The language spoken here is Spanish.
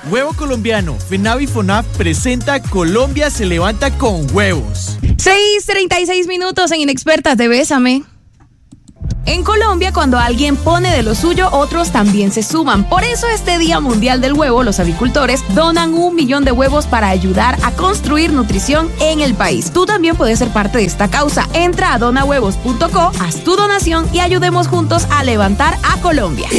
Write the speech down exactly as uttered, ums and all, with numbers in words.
Huevo colombiano. FENAVI y FONAF presenta Colombia se levanta con huevos. seis treinta y seis minutos en Inexpertas de Bésame. En Colombia, cuando alguien pone de lo suyo, otros también se suman. Por eso este Día Mundial del Huevo, los avicultores donan un millón de huevos para ayudar a construir nutrición en el país. Tú también puedes ser parte de esta causa. Entra a donahuevos punto co, haz tu donación y ayudemos juntos a levantar a Colombia.